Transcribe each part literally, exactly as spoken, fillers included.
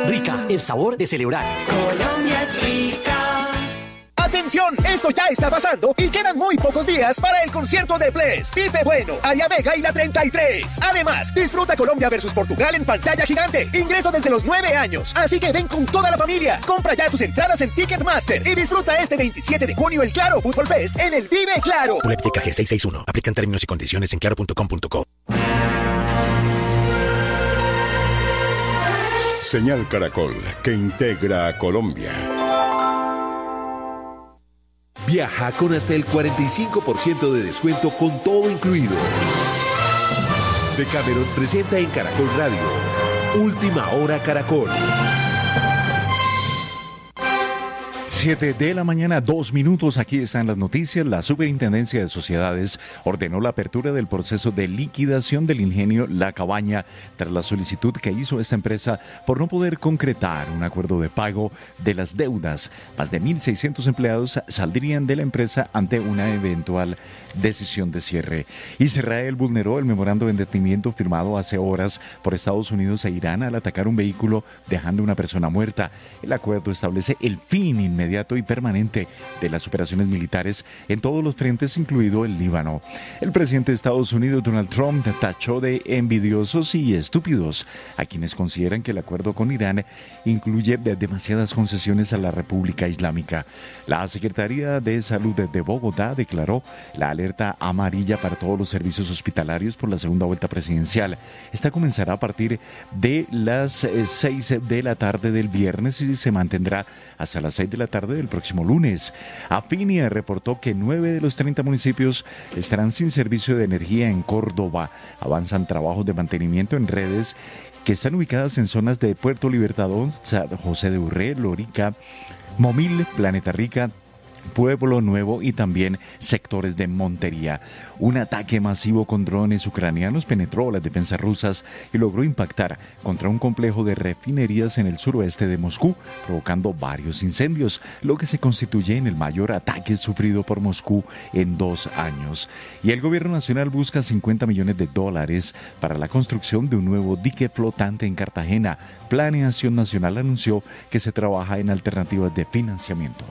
Rica, el sabor de celebrar. Colombia es rica. ¡Atención! Esto ya está pasando y quedan muy pocos días para el concierto de Bless, Pipe Bueno, Aria Vega y la treinta y tres. Además, disfruta Colombia versus Portugal en pantalla gigante. Ingreso desde los nueve años. Así que ven con toda la familia. Compra ya tus entradas en Ticketmaster y disfruta este veintisiete de junio el Claro Fútbol Fest en el Vive Claro. Boletica G seiscientos sesenta y uno. Aplican términos y condiciones en claro punto com punto co. Señal Caracol, que integra a Colombia. Viaja con hasta el cuarenta y cinco por ciento de descuento con todo incluido. Decameron presenta en Caracol Radio Última Hora Caracol. siete de la mañana, dos minutos. Aquí están las noticias. La Superintendencia de Sociedades ordenó la apertura del proceso de liquidación del ingenio La Cabaña tras la solicitud que hizo esta empresa por no poder concretar un acuerdo de pago de las deudas. Más de mil seiscientos empleados saldrían de la empresa ante una eventual decisión de cierre. Israel vulneró el memorando de entendimiento firmado hace horas por Estados Unidos e Irán al atacar un vehículo dejando una persona muerta. El acuerdo establece el fin inmediato y permanente de las operaciones militares en todos los frentes, incluido el Líbano. El presidente de Estados Unidos, Donald Trump, tachó de envidiosos y estúpidos a quienes consideran que el acuerdo con Irán incluye demasiadas concesiones a la República Islámica. La Secretaría de Salud de Bogotá declaró la alerta amarilla para todos los servicios hospitalarios por la segunda vuelta presidencial. Esta comenzará a partir de las seis de la tarde del viernes y se mantendrá hasta las seis de la tarde del próximo lunes. Afinia reportó que nueve de los treinta municipios estarán sin servicio de energía en Córdoba. Avanzan trabajos de mantenimiento en redes que están ubicadas en zonas de Puerto Libertador, San José de Urré, Lorica, Momil, Planeta Rica, Pueblo Nuevo y también sectores de Montería. Un ataque masivo con drones ucranianos penetró las defensas rusas y logró impactar contra un complejo de refinerías en el suroeste de Moscú, provocando varios incendios, lo que se constituye en el mayor ataque sufrido por Moscú en dos años. Y el gobierno nacional busca cincuenta millones de dólares para la construcción de un nuevo dique flotante en Cartagena. Planeación Nacional anunció que se trabaja en alternativas de financiamiento.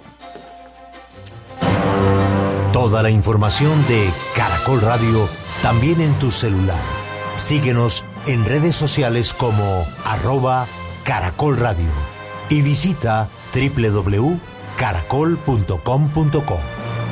Toda la información de Caracol Radio también en tu celular. Síguenos en redes sociales como arroba Caracol Radio y visita doble u doble u doble u punto caracol punto com punto co.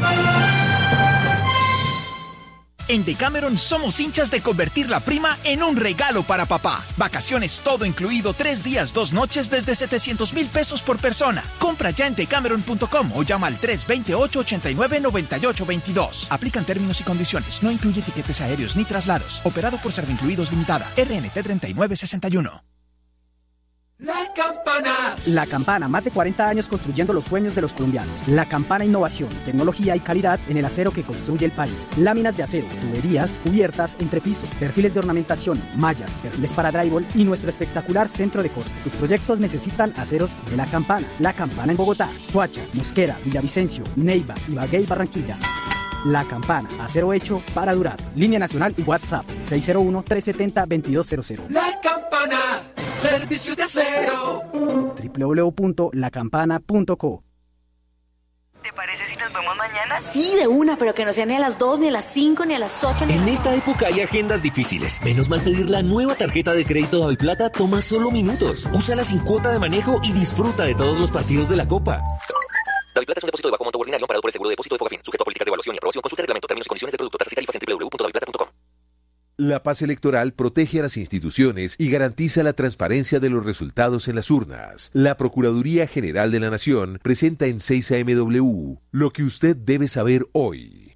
En Decameron somos hinchas de convertir la prima en un regalo para papá. Vacaciones todo incluido, tres días, dos noches desde setecientos mil pesos por persona. Compra ya en decameron punto com o llama al tres dos ocho, ocho nueve, nueve ocho dos dos. Aplican términos y condiciones. No incluye tiquetes aéreos ni traslados. Operado por Servincluidos Limitada. R N T treinta y nueve sesenta y uno. La Campana. La Campana, más de cuarenta años construyendo los sueños de los colombianos. La Campana, innovación, tecnología y calidad en el acero que construye el país. Láminas de acero, tuberías, cubiertas, entrepiso, perfiles de ornamentación, mallas, perfiles para drywall y nuestro espectacular centro de corte. Tus proyectos necesitan aceros de La Campana. La Campana en Bogotá, Soacha, Mosquera, Villavicencio, Neiva, Ibagué y Barranquilla. La Campana, acero hecho para durar. Línea nacional y WhatsApp seis cero uno, tres siete cero, dos dos cero cero. La Campana, servicio de acero. doble u doble u doble u punto la campana punto co. ¿Te parece si nos vemos mañana? Sí, de una, pero que no sea ni a las dos, ni a las cinco, ni a las ocho. Ni en a las... esta época hay agendas difíciles. Menos mal pedir la nueva tarjeta de crédito Daviplata toma solo minutos. Úsala sin cuota de manejo y disfruta de todos los partidos de la Copa. Daviplata es un depósito de bajo monto ordinario amparado por el seguro de depósito de Fogafín, sujeto a políticas de evaluación y aprobación. Consulta el reglamento, términos y condiciones de producto, tasas y tarifas en doble u doble u doble u punto daviplata punto com. La paz electoral protege a las instituciones y garantiza la transparencia de los resultados en las urnas. La Procuraduría General de la Nación presenta en seis A M W lo que usted debe saber hoy.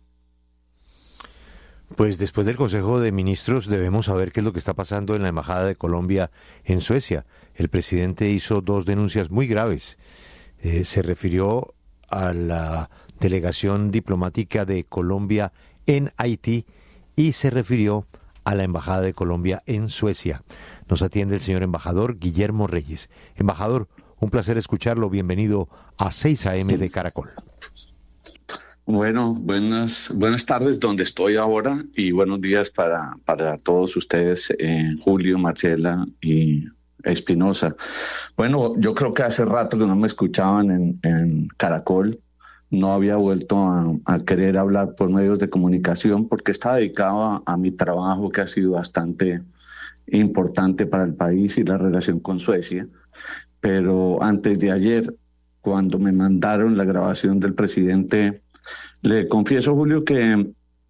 Pues después del Consejo de Ministros debemos saber qué es lo que está pasando en la Embajada de Colombia en Suecia. El presidente hizo dos denuncias muy graves. Eh, se refirió a la delegación diplomática de Colombia en Haití y se refirió a la Embajada de Colombia en Suecia. Nos atiende el señor embajador Guillermo Reyes. Embajador, un placer escucharlo. Bienvenido a seis A M de Caracol. Bueno, buenas, buenas tardes donde estoy ahora y buenos días para, para todos ustedes, eh, Julio, Marcela y Espinosa. Bueno, yo creo que hace rato que no me escuchaban en, en Caracol. No había vuelto a, a querer hablar por medios de comunicación porque estaba dedicado a, a mi trabajo, que ha sido bastante importante para el país y la relación con Suecia. Pero antes de ayer, cuando me mandaron la grabación del presidente, le confieso, Julio, que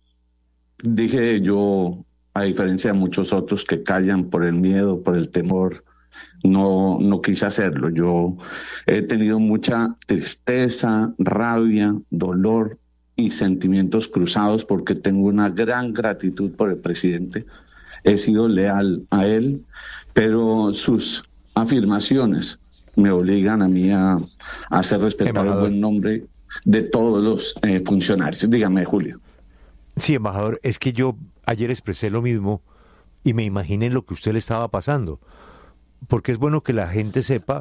dije yo, a diferencia de muchos otros que callan por el miedo, por el temor, no, no quise hacerlo. Yo he tenido mucha tristeza, rabia, dolor y sentimientos cruzados porque tengo una gran gratitud por el presidente. He sido leal a él, pero sus afirmaciones me obligan a mí a, a hacer respetar embajador. El buen nombre de todos los eh, funcionarios. Dígame, Julio. Sí, embajador, es que yo ayer expresé lo mismo y me imaginé lo que a usted le estaba pasando. Porque es bueno que la gente sepa,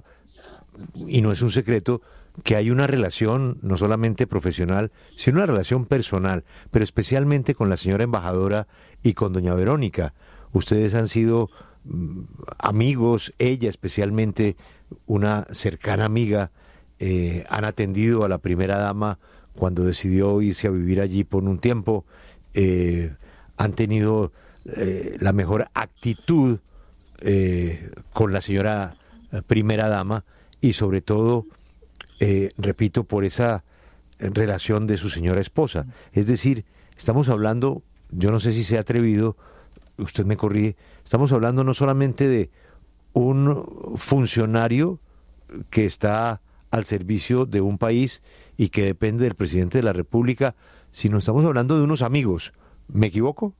y no es un secreto, que hay una relación no solamente profesional, sino una relación personal, pero especialmente con la señora embajadora y con doña Verónica. Ustedes han sido mm, amigos, ella especialmente una cercana amiga, eh, han atendido a la primera dama cuando decidió irse a vivir allí por un tiempo, eh, han tenido eh, la mejor actitud Eh, con la señora primera dama y sobre todo, eh, repito, por esa relación de su señora esposa. Es decir, estamos hablando, yo no sé si se ha atrevido, usted me corrige, estamos hablando no solamente de un funcionario que está al servicio de un país y que depende del presidente de la República, sino estamos hablando de unos amigos. ¿Me equivoco?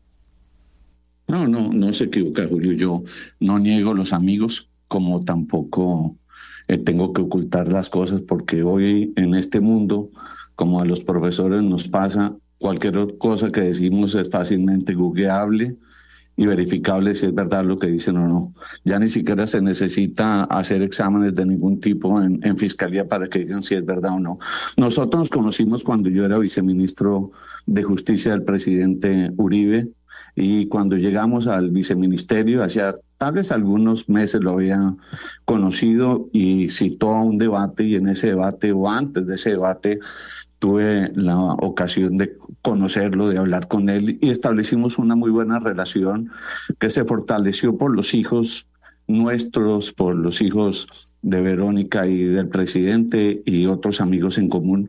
No, no, no se equivoca, Julio. Yo no niego los amigos, como tampoco eh, tengo que ocultar las cosas, porque hoy en este mundo, como a los profesores nos pasa, cualquier cosa que decimos es fácilmente googleable y verificable si es verdad lo que dicen o no. Ya ni siquiera se necesita hacer exámenes de ningún tipo en, en fiscalía para que digan si es verdad o no. Nosotros nos conocimos cuando yo era viceministro de Justicia del presidente Uribe, y cuando llegamos al viceministerio, hacía tal vez algunos meses lo había conocido y citó a un debate, y en ese debate o antes de ese debate tuve la ocasión de conocerlo, de hablar con él, y establecimos una muy buena relación que se fortaleció por los hijos nuestros, por los hijos de Verónica y del presidente y otros amigos en común.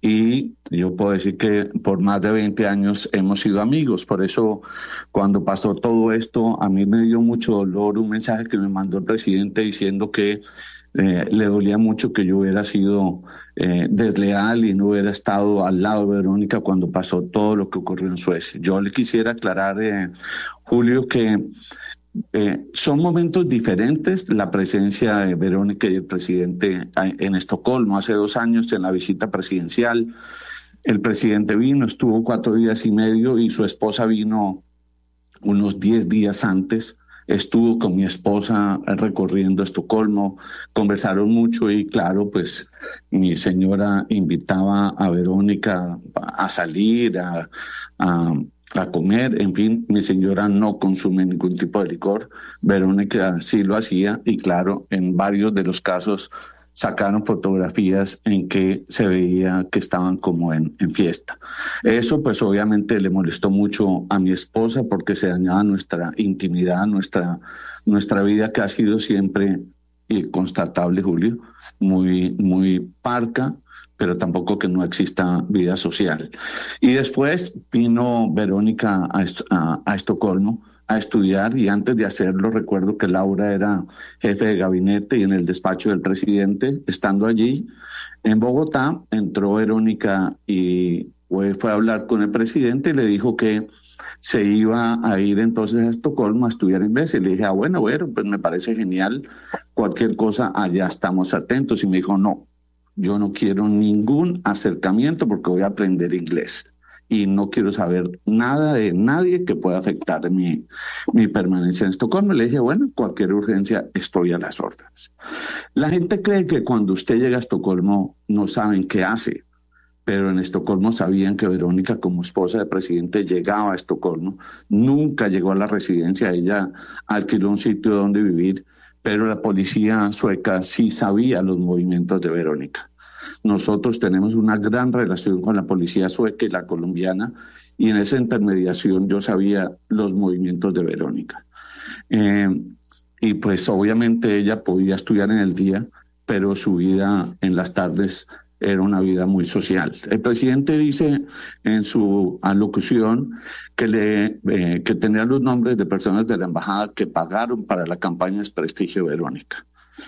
Y yo puedo decir que por más de veinte años hemos sido amigos. Por eso, cuando pasó todo esto, a mí me dio mucho dolor un mensaje que me mandó el presidente diciendo que eh, le dolía mucho que yo hubiera sido eh, desleal y no hubiera estado al lado de Verónica cuando pasó todo lo que ocurrió en Suecia. Yo le quisiera aclarar, eh, Julio, que Eh, son momentos diferentes la presencia de Verónica y el presidente en Estocolmo. Hace dos años, en la visita presidencial, el presidente vino, estuvo cuatro días y medio, y su esposa vino unos diez días antes. Estuvo con mi esposa recorriendo Estocolmo, conversaron mucho y claro, pues mi señora invitaba a Verónica a salir, a... a a comer, en fin, mi señora no consume ningún tipo de licor, Verónica sí lo hacía, y claro, en varios de los casos sacaron fotografías en que se veía que estaban como en, en fiesta. Eso pues obviamente le molestó mucho a mi esposa porque se dañaba nuestra intimidad, nuestra, nuestra vida, que ha sido siempre constatable, Julio, muy, muy parca, pero tampoco que no exista vida social. Y después vino Verónica a, a, a Estocolmo a estudiar, y antes de hacerlo recuerdo que Laura era jefe de gabinete y en el despacho del presidente, estando allí en Bogotá, entró Verónica y fue a hablar con el presidente y le dijo que se iba a ir entonces a Estocolmo a estudiar inglés. Y le dije, ah, bueno, bueno, pues me parece genial, cualquier cosa, allá estamos atentos. Y me dijo, no, yo no quiero ningún acercamiento porque voy a aprender inglés y no quiero saber nada de nadie que pueda afectar mi, mi permanencia en Estocolmo. Le dije, bueno, cualquier urgencia, estoy a las órdenes. La gente cree que cuando usted llega a Estocolmo no saben qué hace, pero en Estocolmo sabían que Verónica, como esposa del presidente, llegaba a Estocolmo. Nunca llegó a la residencia, ella alquiló un sitio donde vivir, pero la policía sueca sí sabía los movimientos de Verónica. Nosotros tenemos una gran relación con la policía sueca y la colombiana, y en esa intermediación yo sabía los movimientos de Verónica. Eh, y pues obviamente ella podía estudiar en el día, pero su vida en las tardes era una vida muy social. El presidente dice en su alocución que, le, eh, que tenía los nombres de personas de la embajada que pagaron para la campaña de desprestigio de Verónica.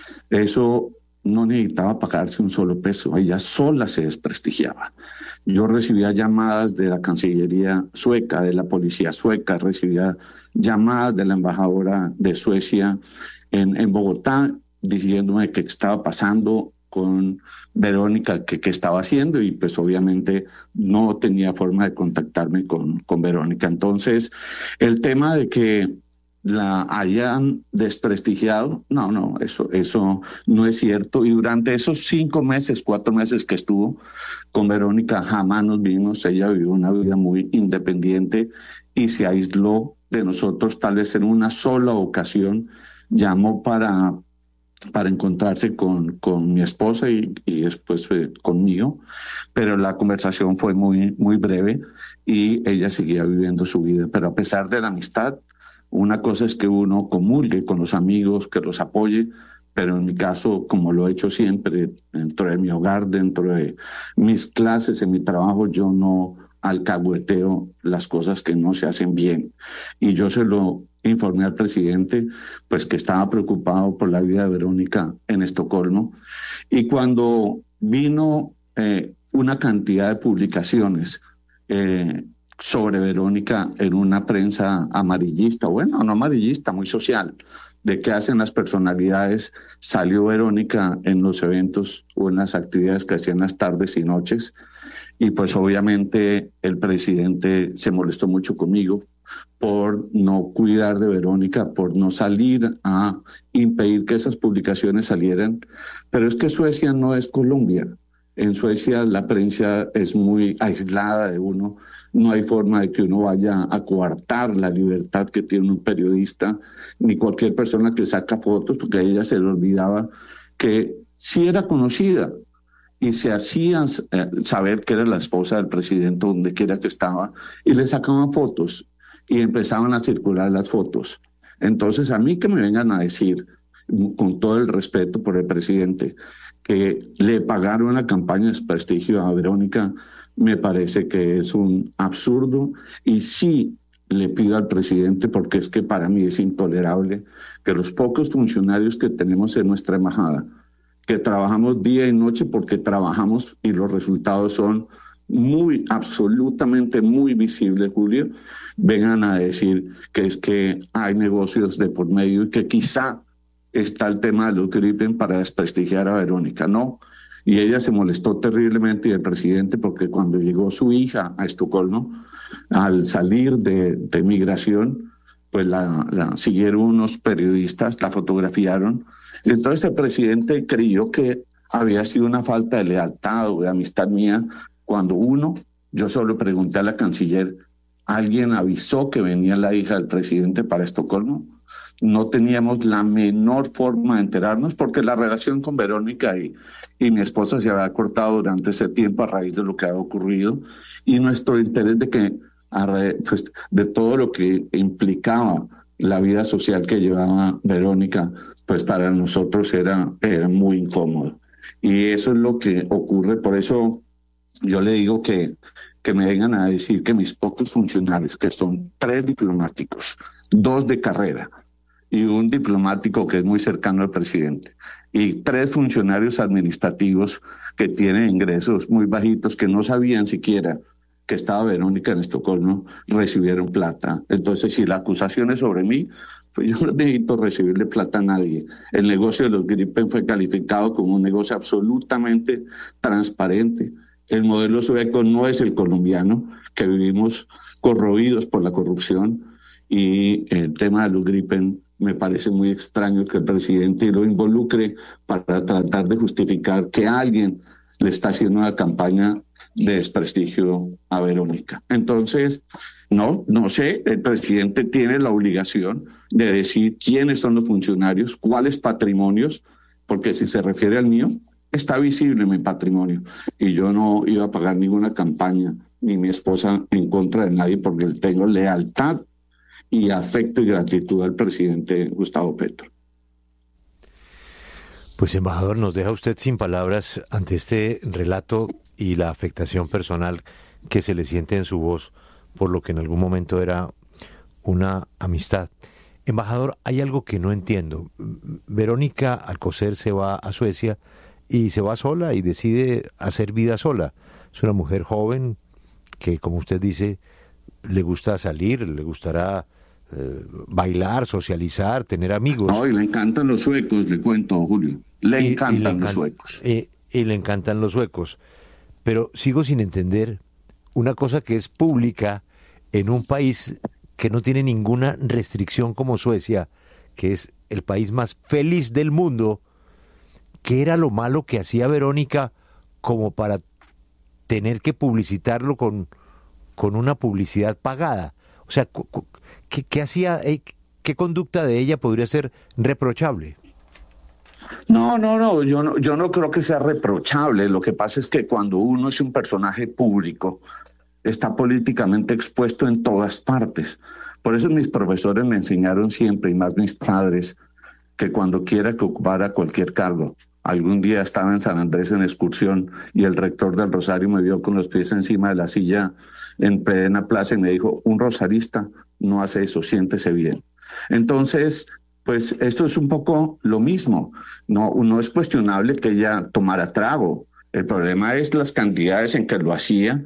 Eso no necesitaba pagarse un solo peso, ella sola se desprestigiaba. Yo recibía llamadas de la Cancillería sueca, de la policía sueca, recibía llamadas de la embajadora de Suecia en, en Bogotá diciéndome qué estaba pasando con Verónica, que, que estaba haciendo, y pues obviamente no tenía forma de contactarme con, con Verónica. Entonces, el tema de que la hayan desprestigiado, no, no, eso, eso no es cierto. Y durante esos cinco meses, cuatro meses que estuvo con Verónica, jamás nos vimos. Ella vivió una vida muy independiente y se aisló de nosotros. Tal vez en una sola ocasión llamó para, para encontrarse con, con mi esposa y, y después eh, conmigo, pero la conversación fue muy, muy breve y ella seguía viviendo su vida. Pero a pesar de la amistad, una cosa es que uno comulgue con los amigos, que los apoye, pero en mi caso, como lo he hecho siempre, dentro de mi hogar, dentro de mis clases, en mi trabajo, yo no alcahueteo las cosas que no se hacen bien. Y yo se lo informé al presidente, pues que estaba preocupado por la vida de Verónica en Estocolmo. Y cuando vino eh, una cantidad de publicaciones eh, sobre Verónica en una prensa amarillista, bueno, no amarillista, muy social, de qué hacen las personalidades, salió Verónica en los eventos o en las actividades que hacían las tardes y noches, y pues obviamente el presidente se molestó mucho conmigo por no cuidar de Verónica, por no salir a impedir que esas publicaciones salieran. Pero es que Suecia no es Colombia. En Suecia la prensa es muy aislada de uno, no hay forma de que uno vaya a coartar la libertad que tiene un periodista, ni cualquier persona que saca fotos, porque a ella se le olvidaba que sí era conocida y se hacían eh, saber que era la esposa del presidente donde quiera que estaba, y le sacaban fotos y empezaban a circular las fotos. Entonces a mí que me vengan a decir, con todo el respeto por el presidente, que le pagaron una campaña de desprestigio a Verónica, me parece que es un absurdo, y sí le pido al presidente, porque es que para mí es intolerable que los pocos funcionarios que tenemos en nuestra embajada, que trabajamos día y noche porque trabajamos y los resultados son muy, absolutamente muy visibles, Julio, vengan a decir que es que hay negocios de por medio y que quizá está el tema de los Gripen para desprestigiar a Verónica. No, y ella se molestó terriblemente y el presidente, porque cuando llegó su hija a Estocolmo, al salir de, de migración, pues la, la siguieron unos periodistas, la fotografiaron, y entonces el presidente creyó que había sido una falta de lealtad o de amistad mía, cuando uno, yo solo pregunté a la canciller, ¿alguien avisó que venía la hija del presidente para Estocolmo? No teníamos la menor forma de enterarnos, porque la relación con Verónica y, y mi esposa se había cortado durante ese tiempo a raíz de lo que había ocurrido, y nuestro interés de que pues, de todo lo que implicaba la vida social que llevaba Verónica, pues para nosotros era, era muy incómodo. Y eso es lo que ocurre. Por eso yo le digo que, que me vengan a decir que mis pocos funcionarios, que son tres diplomáticos, dos de carrera y un diplomático que es muy cercano al presidente, y tres funcionarios administrativos que tienen ingresos muy bajitos, que no sabían siquiera que estaba Verónica en Estocolmo, recibieron plata. Entonces, si la acusación es sobre mí, pues yo no necesito recibirle plata a nadie. El negocio de los Gripen fue calificado como un negocio absolutamente transparente. El modelo sueco no es el colombiano, que vivimos corroídos por la corrupción, y el tema de los Gripen me parece muy extraño que el presidente lo involucre para tratar de justificar que alguien le está haciendo una campaña de desprestigio a Verónica. Entonces, no, no sé, el presidente tiene la obligación de decir quiénes son los funcionarios, cuáles patrimonios, porque si se refiere al mío, está visible mi patrimonio y yo no iba a pagar ninguna campaña ni mi esposa en contra de nadie porque tengo lealtad y afecto y gratitud al presidente Gustavo Petro. Pues, embajador, nos deja usted sin palabras ante este relato y la afectación personal que se le siente en su voz por lo que en algún momento era una amistad. Embajador, hay algo que no entiendo. Verónica Alcocer se va a Suecia y se va sola y decide hacer vida sola. Es una mujer joven que, como usted dice, le gusta salir, le gustará eh, bailar, socializar, tener amigos. No, y le encantan los suecos, le cuento, Julio. Le y, encantan y le los encan- suecos. Y, y le encantan los suecos. Pero sigo sin entender una cosa que es pública en un país que no tiene ninguna restricción como Suecia, que es el país más feliz del mundo. ¿Qué era lo malo que hacía Verónica como para tener que publicitarlo con, con una publicidad pagada? O sea, ¿qué, qué hacía, qué conducta de ella podría ser reprochable? No, no, no, yo no, yo no creo que sea reprochable. Lo que pasa es que cuando uno es un personaje público, está políticamente expuesto en todas partes. Por eso mis profesores me enseñaron siempre, y más mis padres, que cuando quiera que ocupara cualquier cargo. Algún día estaba en San Andrés en excursión y el rector del Rosario me vio con los pies encima de la silla en plena plaza y me dijo, un rosarista no hace eso, siéntese bien. Entonces, pues esto es un poco lo mismo. No, no es cuestionable que ella tomara trago. El problema es las cantidades en que lo hacía,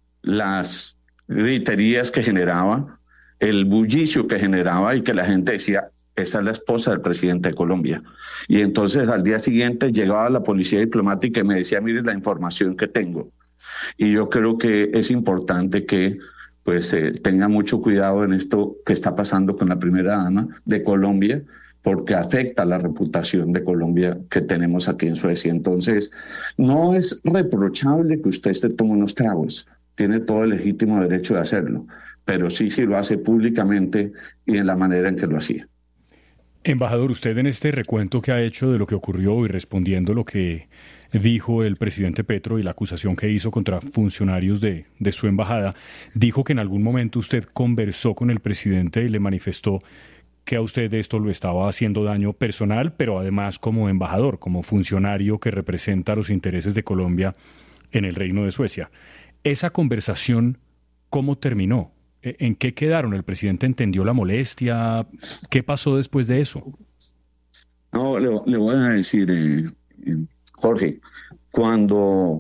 las griterías que generaba, el bullicio que generaba y que la gente decía, esa es la esposa del presidente de Colombia. Y entonces al día siguiente llegaba la policía diplomática y me decía, mire la información que tengo. Y yo creo que es importante que pues eh, tenga mucho cuidado en esto que está pasando con la primera dama de Colombia, porque afecta la reputación de Colombia que tenemos aquí en Suecia. Entonces, no es reprochable que usted se tome unos tragos, tiene todo el legítimo derecho de hacerlo, pero sí, sí lo hace públicamente y en la manera en que lo hacía. Embajador, usted en este recuento que ha hecho de lo que ocurrió y respondiendo lo que dijo el presidente Petro y la acusación que hizo contra funcionarios de, de su embajada, dijo que en algún momento usted conversó con el presidente y le manifestó que a usted esto lo estaba haciendo daño personal, pero además como embajador, como funcionario que representa los intereses de Colombia en el Reino de Suecia. Esa conversación, ¿cómo terminó? ¿En qué quedaron? ¿El presidente entendió la molestia? ¿Qué pasó después de eso? No, le, le voy a decir, eh, eh, Jorge, cuando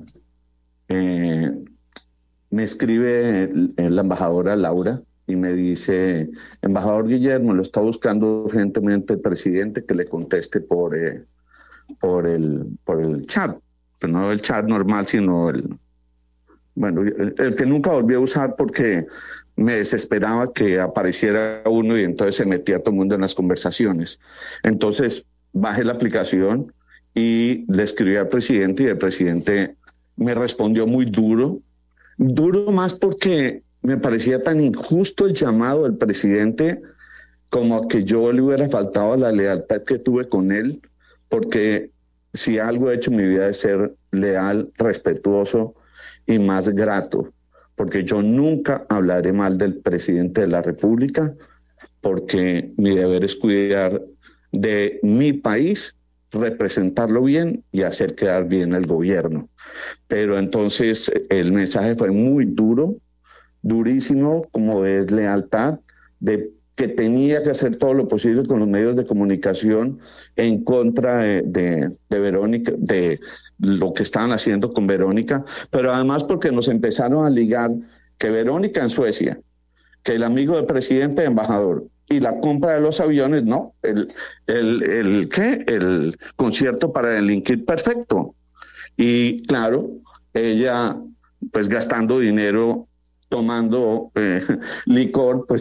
eh, me escribe la embajadora Laura y me dice, embajador Guillermo, lo está buscando urgentemente el presidente, que le conteste por, eh, por, el, por el chat, pero no el chat normal, sino el, bueno, el, el que nunca volví a usar porque me desesperaba que apareciera uno y entonces se metía todo el mundo en las conversaciones. Entonces bajé la aplicación y le escribí al presidente y el presidente me respondió muy duro, duro más porque me parecía tan injusto el llamado del presidente como que yo le hubiera faltado la lealtad que tuve con él, porque si algo he hecho en mi vida es ser leal, respetuoso y más grato, porque yo nunca hablaré mal del presidente de la República, porque mi deber es cuidar de mi país, representarlo bien y hacer quedar bien el gobierno. Pero entonces el mensaje fue muy duro, durísimo, como es lealtad, de que tenía que hacer todo lo posible con los medios de comunicación en contra de, de, de Verónica, de lo que estaban haciendo con Verónica, pero además porque nos empezaron a ligar que Verónica en Suecia, que el amigo del presidente embajador y la compra de los aviones, no, el, el, el, ¿qué? El concierto para delinquir perfecto. Y claro, ella pues gastando dinero, tomando eh, licor, pues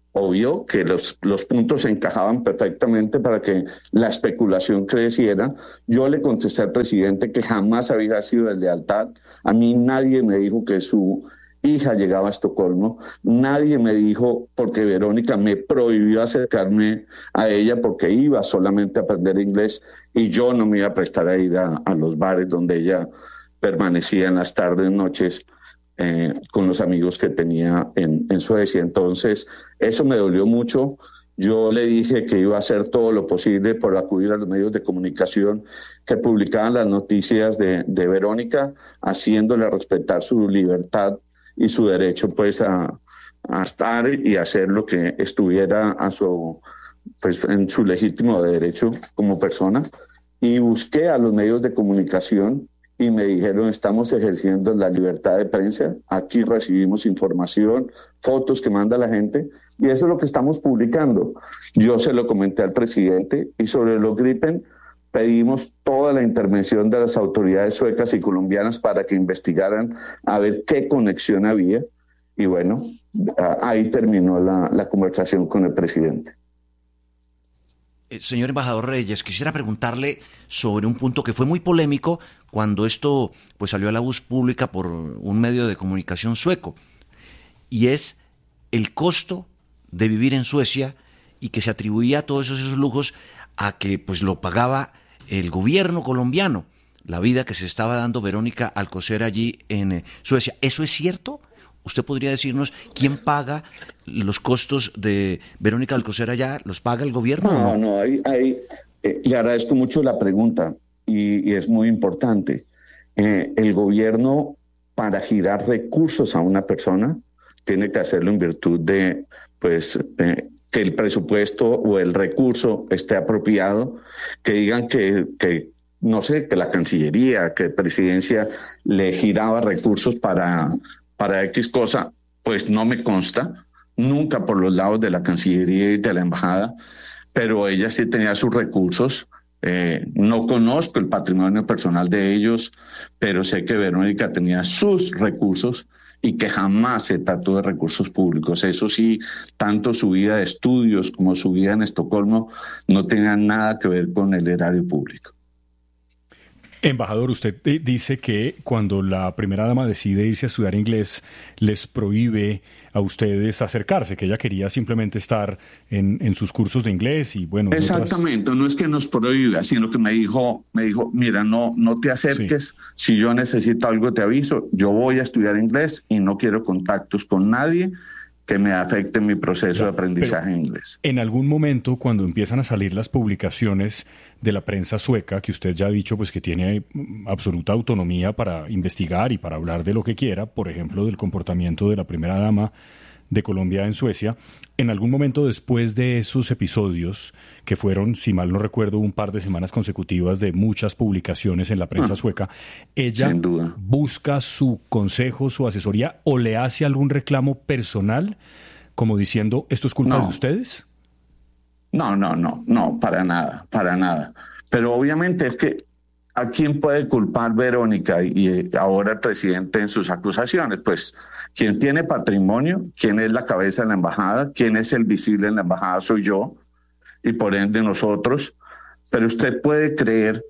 o vio que los, los puntos se encajaban perfectamente para que la especulación creciera. Yo le contesté al presidente que jamás había sido de lealtad. A mí nadie me dijo que su hija llegaba a Estocolmo. Nadie me dijo, porque Verónica me prohibió acercarme a ella porque iba solamente a aprender inglés y yo no me iba a prestar a ir a, a los bares donde ella permanecía en las tardes, noches, eh, con los amigos que tenía en, en Suecia. Entonces, eso me dolió mucho. Yo le dije que iba a hacer todo lo posible por acudir a los medios de comunicación que publicaban las noticias de, de Verónica, haciéndole respetar su libertad y su derecho pues a, a estar y hacer lo que estuviera a su, pues, en su legítimo derecho como persona. Y busqué a los medios de comunicación y me dijeron, estamos ejerciendo la libertad de prensa, aquí recibimos información, fotos que manda la gente, y eso es lo que estamos publicando. Yo se lo comenté al presidente, y sobre los Gripen pedimos toda la intervención de las autoridades suecas y colombianas para que investigaran a ver qué conexión había, y bueno, ahí terminó la, la conversación con el presidente. Eh, señor embajador Reyes, quisiera preguntarle sobre un punto que fue muy polémico cuando esto pues salió a la luz pública por un medio de comunicación sueco, y es el costo de vivir en Suecia y que se atribuía a todos esos, esos lujos a que pues lo pagaba el gobierno colombiano, la vida que se estaba dando Verónica Alcocer allí en eh, Suecia. ¿Eso es cierto? ¿Usted podría decirnos quién paga los costos de Verónica Alcocer allá? ¿Los paga el gobierno? No, no, no hay, hay, eh, le agradezco mucho la pregunta y, y es muy importante. Eh, el gobierno, para girar recursos a una persona, tiene que hacerlo en virtud de, pues, eh, que el presupuesto o el recurso esté apropiado, que digan que, que, no sé, que la Cancillería, que Presidencia le giraba recursos para... para X cosa, pues no me consta, nunca por los lados de la Cancillería y de la Embajada, pero ella sí tenía sus recursos. Eh, no conozco el patrimonio personal de ellos, pero sé que Verónica tenía sus recursos y que jamás se trató de recursos públicos. Eso sí, tanto su vida de estudios como su vida en Estocolmo no tenían nada que ver con el erario público. Embajador, usted dice que cuando la primera dama decide irse a estudiar inglés, les prohíbe a ustedes acercarse, que ella quería simplemente estar en, en sus cursos de inglés y bueno... Exactamente, otras... no es que nos prohíba, sino que me dijo, me dijo, mira, no, no te acerques, sí. Si yo necesito algo te aviso, yo voy a estudiar inglés y no quiero contactos con nadie que me afecte mi proceso claro, de aprendizaje en inglés. En algún momento, cuando empiezan a salir las publicaciones de la prensa sueca, que usted ya ha dicho pues que tiene absoluta autonomía para investigar y para hablar de lo que quiera, por ejemplo, del comportamiento de la primera dama de Colombia en Suecia, en algún momento después de esos episodios, que fueron, si mal no recuerdo, un par de semanas consecutivas de muchas publicaciones en la prensa ah, sueca, ella busca su consejo, su asesoría, o le hace algún reclamo personal, como diciendo, ¿esto es culpa no. de ustedes? No, no, no, no, para nada, para nada. Pero obviamente es que ¿a quién puede culpar Verónica y ahora el presidente en sus acusaciones? Pues quien tiene patrimonio, quien es la cabeza de la embajada, quien es el visible en la embajada soy yo y por ende nosotros. Pero usted puede creer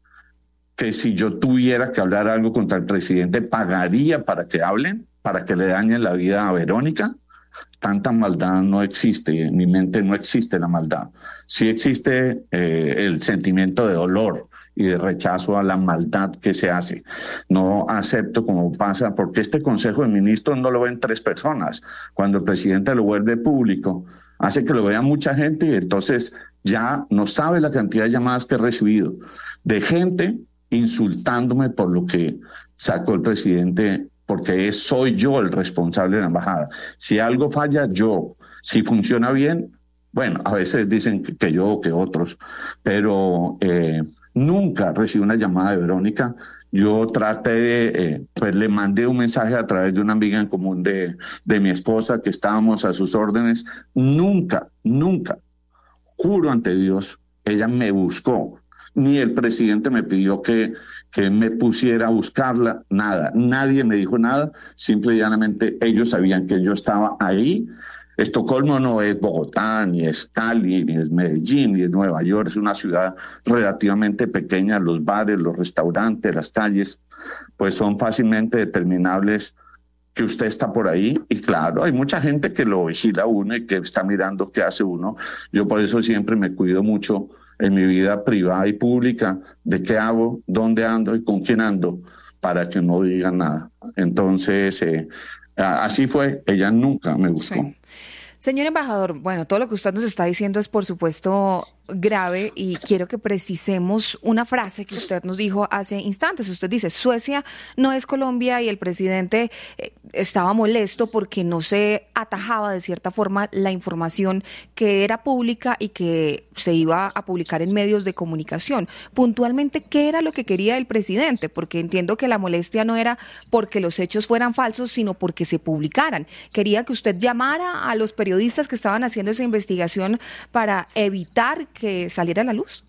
que si yo tuviera que hablar algo contra el presidente, pagaría para que hablen, para que le dañen la vida a Verónica. Tanta maldad no existe, en mi mente no existe la maldad. Sí existe eh, el sentimiento de dolor y de rechazo a la maldad que se hace. No acepto como pasa, porque este Consejo de Ministros no lo ven tres personas. Cuando el presidente lo vuelve público, hace que lo vea mucha gente y entonces ya no sabe la cantidad de llamadas que he recibido de gente insultándome por lo que sacó el presidente, porque es, soy yo el responsable de la embajada. Si algo falla, yo. Si funciona bien, bueno, a veces dicen que, que yo o que otros, pero eh, nunca recibí una llamada de Verónica. Yo traté de, eh, pues le mandé un mensaje a través de una amiga en común de, de mi esposa, que estábamos a sus órdenes. Nunca, nunca, juro ante Dios, ella me buscó. Ni el presidente me pidió que, que me pusiera a buscarla, nada. Nadie me dijo nada, simple y llanamente ellos sabían que yo estaba ahí Estocolmo no es Bogotá, ni es Cali, ni es Medellín, ni es Nueva York, es una ciudad relativamente pequeña. Los bares, los restaurantes, las calles, pues son fácilmente determinables que usted está por ahí. Y claro, hay mucha gente que lo vigila a uno y que está mirando qué hace uno. Yo por eso siempre me cuido mucho en mi vida privada y pública de qué hago, dónde ando y con quién ando, para que no digan nada. Entonces, eh, así fue, ella nunca me buscó. Sí. Señor embajador, bueno, todo lo que usted nos está diciendo es por supuesto grave y quiero que precisemos una frase que usted nos dijo hace instantes. Usted dice, Suecia no es Colombia y el presidente eh, estaba molesto porque no se atajaba de cierta forma la información que era pública y que se iba a publicar en medios de comunicación. Puntualmente, ¿qué era lo que quería el presidente? Porque entiendo que la molestia no era porque los hechos fueran falsos, sino porque se publicaran. Quería que usted llamara a los periodistas que estaban haciendo esa investigación para evitar que saliera a la luz.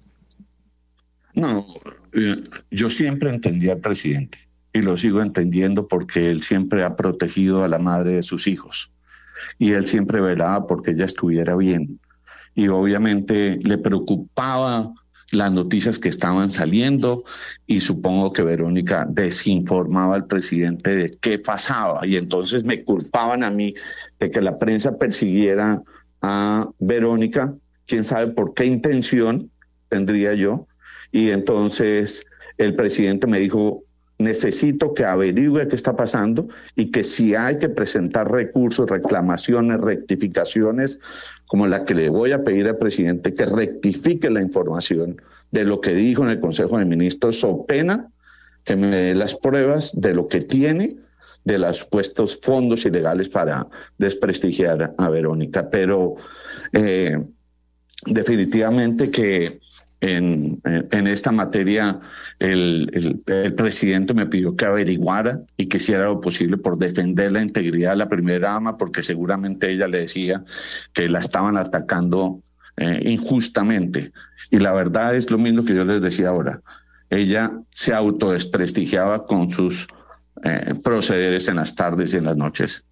No, yo siempre entendí al presidente y lo sigo entendiendo porque él siempre ha protegido a la madre de sus hijos y él siempre velaba porque ella estuviera bien y obviamente le preocupaba las noticias que estaban saliendo y supongo que Verónica desinformaba al presidente de qué pasaba y entonces me culpaban a mí de que la prensa persiguiera a Verónica, quién sabe por qué intención tendría yo, y entonces el presidente me dijo, necesito que averigüe qué está pasando y que si hay que presentar recursos, reclamaciones, rectificaciones, como la que le voy a pedir al presidente, que rectifique la información de lo que dijo en el Consejo de Ministros, so pena que me dé las pruebas de lo que tiene de los supuestos fondos ilegales para desprestigiar a Verónica. Pero eh, definitivamente que en, en, en esta materia el, el, el presidente me pidió que averiguara y que hiciera lo posible por defender la integridad de la primera dama, porque seguramente ella le decía que la estaban atacando eh, injustamente. Y la verdad es lo mismo que yo les decía ahora. Ella se autodesprestigiaba con sus eh, procederes en las tardes y en las noches.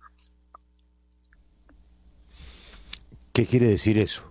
¿Qué quiere decir eso?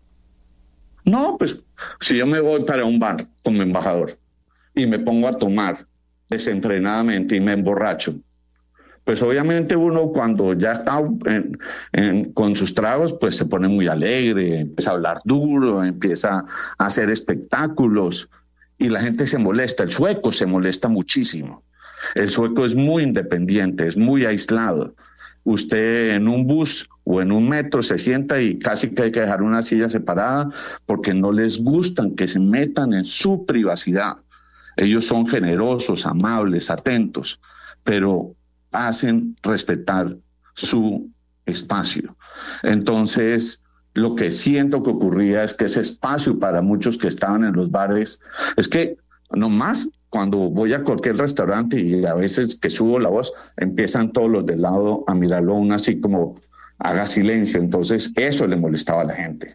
No, pues si yo me voy para un bar como embajador y me pongo a tomar desenfrenadamente y me emborracho, pues obviamente uno cuando ya está en, en, con sus tragos, pues se pone muy alegre, empieza a hablar duro, empieza a hacer espectáculos y la gente se molesta. El sueco se molesta muchísimo. El sueco es muy independiente, es muy aislado. Usted en un bus o en un metro se sienta y casi que hay que dejar una silla separada porque no les gustan que se metan en su privacidad. Ellos son generosos, amables, atentos, pero hacen respetar su espacio. Entonces, lo que siento que ocurría es que ese espacio para muchos que estaban en los bares, es que nomás cuando voy a cualquier restaurante y a veces que subo la voz, empiezan todos los del lado a mirarlo aún así como haga silencio. Entonces, eso le molestaba a la gente.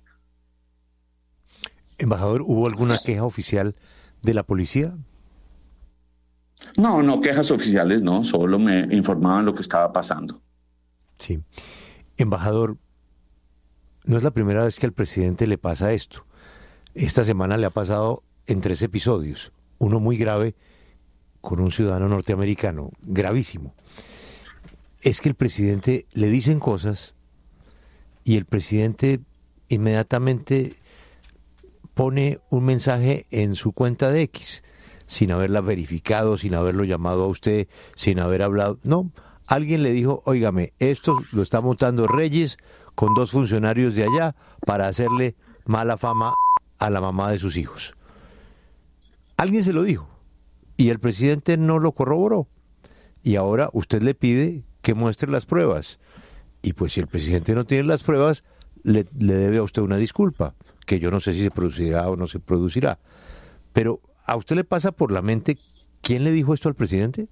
Embajador, ¿hubo alguna queja oficial de la policía? No, no, quejas oficiales no, solo me informaban lo que estaba pasando. Sí. Embajador, no es la primera vez que al presidente le pasa esto. Esta semana le ha pasado en tres episodios, uno muy grave con un ciudadano norteamericano, gravísimo. Es que el presidente le dicen cosas y el presidente inmediatamente pone un mensaje en su cuenta de X, sin haberla verificado, sin haberlo llamado a usted, sin haber hablado. No, alguien le dijo, óigame, esto lo está montando Reyes con dos funcionarios de allá para hacerle mala fama a la mamá de sus hijos. Alguien se lo dijo y el presidente no lo corroboró. Y ahora usted le pide que muestre las pruebas. Y pues si el presidente no tiene las pruebas, le, le debe a usted una disculpa, que yo no sé si se producirá o no se producirá. Pero ¿a usted le pasa por la mente quién le dijo esto al presidente?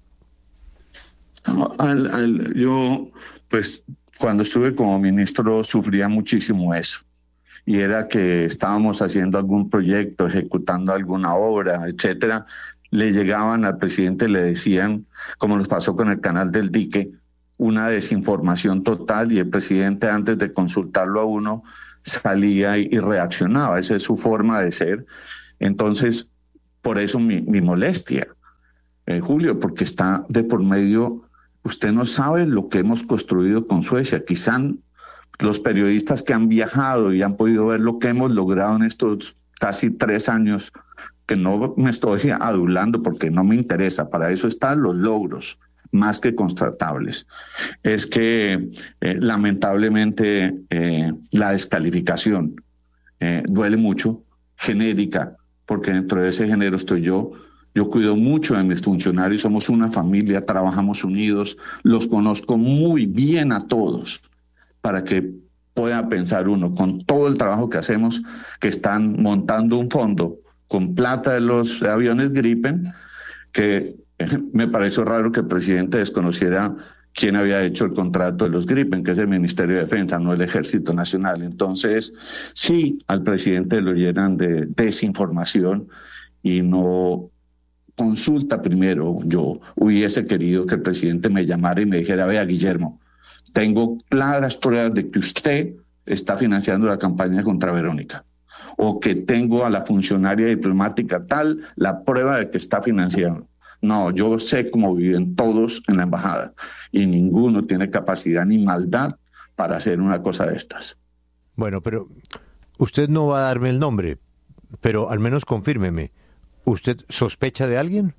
No, al, al, yo, pues, cuando estuve como ministro sufría muchísimo eso. Y era que estábamos haciendo algún proyecto, ejecutando alguna obra, etcétera. Le llegaban al presidente y le decían, como nos pasó con el canal del dique, una desinformación total y el presidente, antes de consultarlo a uno, salía y, y reaccionaba. Esa es su forma de ser. Entonces, por eso mi, mi molestia, eh, Julio, porque está de por medio, usted no sabe lo que hemos construido con Suecia. Quizá los periodistas que han viajado y han podido ver lo que hemos logrado en estos casi tres años, que no me estoy adulando porque no me interesa, para eso están los logros más que constatables, es que eh, lamentablemente eh, la descalificación eh, duele mucho, genérica, porque dentro de ese género estoy yo. Yo cuido mucho de mis funcionarios, somos una familia, trabajamos unidos, los conozco muy bien a todos, para que pueda pensar uno, con todo el trabajo que hacemos, que están montando un fondo con plata de los aviones Gripen, que me pareció raro que el presidente desconociera quién había hecho el contrato de los Gripen, que es el Ministerio de Defensa, no el Ejército Nacional. Entonces, sí, al presidente lo llenan de desinformación y no consulta primero. Yo hubiese querido que el presidente me llamara y me dijera: vea, Guillermo, tengo claras pruebas de que usted está financiando la campaña contra Verónica, o que tengo a la funcionaria diplomática tal, la prueba de que está financiando. No, yo sé cómo viven todos en la embajada y ninguno tiene capacidad ni maldad para hacer una cosa de estas. Bueno, pero usted no va a darme el nombre, pero al menos confírmeme. ¿Usted sospecha de alguien?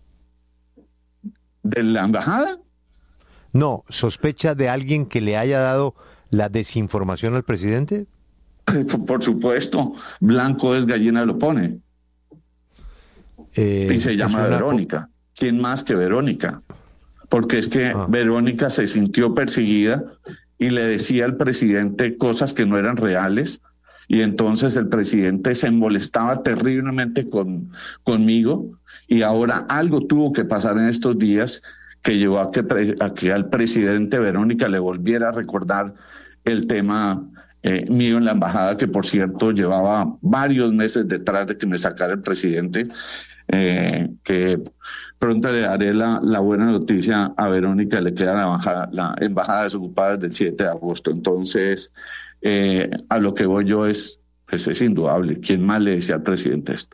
¿De la embajada? No, ¿sospecha de alguien que le haya dado la desinformación al presidente? Por supuesto, blanco es gallina lo pone. Eh, y se llama una... Verónica. ¿Quién más que Verónica? Porque es que ah. Verónica se sintió perseguida y le decía al presidente cosas que no eran reales, y entonces el presidente se molestaba terriblemente con, conmigo, y ahora algo tuvo que pasar en estos días que llevó a que, a que al presidente Verónica le volviera a recordar el tema eh, mío en la embajada, que por cierto llevaba varios meses detrás de que me sacara el presidente, eh, que pronto le daré la, la buena noticia a Verónica, le queda la embajada, la embajada desocupada desde el siete de agosto. Entonces, eh, a lo que voy yo es, pues es indudable, ¿quién más le decía al presidente esto?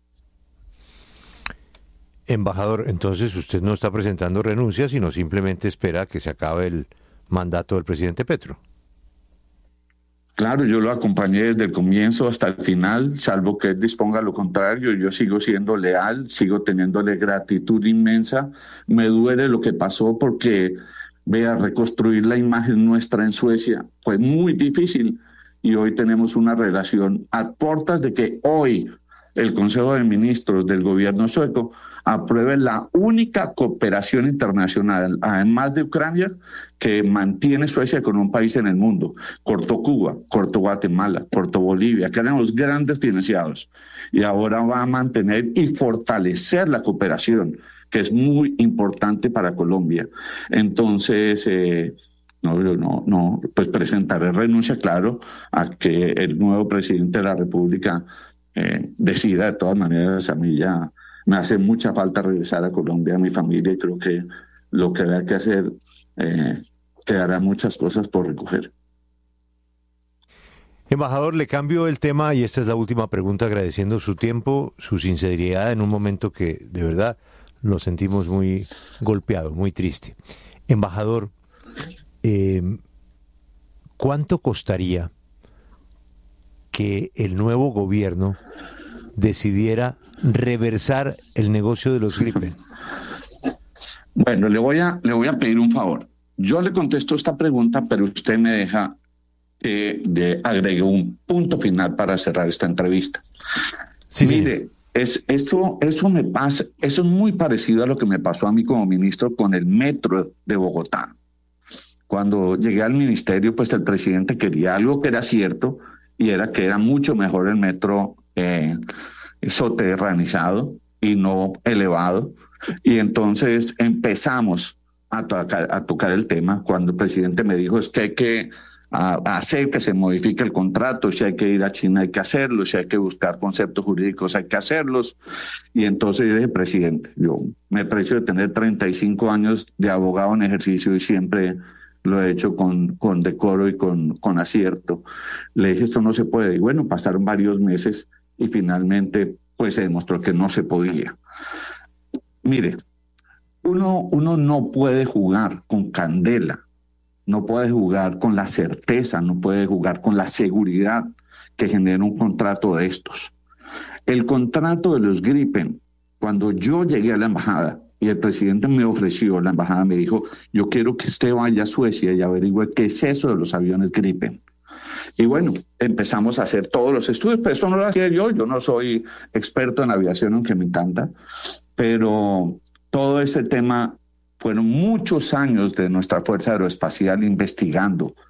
Embajador, entonces usted no está presentando renuncia, sino simplemente espera que se acabe el mandato del presidente Petro. Claro, yo lo acompañé desde el comienzo hasta el final, salvo que él disponga lo contrario. Yo sigo siendo leal, sigo teniéndole gratitud inmensa. Me duele lo que pasó porque, vea, reconstruir la imagen nuestra en Suecia fue muy difícil, y hoy tenemos una relación a puertas de que hoy el Consejo de Ministros del gobierno sueco apruebe la única cooperación internacional, además de Ucrania, que mantiene Suecia con un país en el mundo. Cortó Cuba, cortó Guatemala, cortó Bolivia, que eran los grandes financiados, y ahora va a mantener y fortalecer la cooperación, que es muy importante para Colombia. Entonces, eh, no, yo no, no, pues presentaré renuncia, claro, a que el nuevo presidente de la República eh, decida. De todas maneras, a mí ya me hace mucha falta regresar a Colombia, a mi familia, y creo que lo que haya que hacer, eh, quedará muchas cosas por recoger. Embajador, le cambio el tema y esta es la última pregunta, agradeciendo su tiempo, su sinceridad en un momento que de verdad lo sentimos muy golpeado, muy triste. Embajador, eh, ¿cuánto costaría que el nuevo gobierno decidiera reversar el negocio de los Gripen? Bueno, le voy a le voy a pedir un favor. Yo le contesto esta pregunta, pero usted me deja que de agregue un punto final para cerrar esta entrevista. Sí, Mire, es, eso, eso me pasa, eso es muy parecido a lo que me pasó a mí como ministro con el metro de Bogotá. Cuando llegué al ministerio, pues el presidente quería algo que era cierto, y era que era mucho mejor el metro eh, soterranizado y no elevado. Y entonces empezamos a tocar, a tocar el tema cuando el presidente me dijo: es que hay que a, a hacer que se modifique el contrato. Si hay que ir a China hay que hacerlo, si hay que buscar conceptos jurídicos hay que hacerlos. Y entonces yo dije, presidente, yo me aprecio de tener treinta y cinco años de abogado en ejercicio y siempre lo he hecho con, con decoro y con, con acierto. Le dije, esto no se puede. Y bueno, pasaron varios meses y finalmente pues se demostró que no se podía. Mire, uno, uno no puede jugar con candela, no puede jugar con la certeza, no puede jugar con la seguridad que genera un contrato de estos. El contrato de los Gripen, cuando yo llegué a la embajada y el presidente me ofreció, la embajada me dijo, yo quiero que usted vaya a Suecia y averigüe qué es eso de los aviones Gripen. Y bueno, empezamos a hacer todos los estudios, pero eso no lo hacía yo, yo no soy experto en aviación, aunque me encanta, pero todo ese tema fueron muchos años de nuestra Fuerza Aeroespacial investigando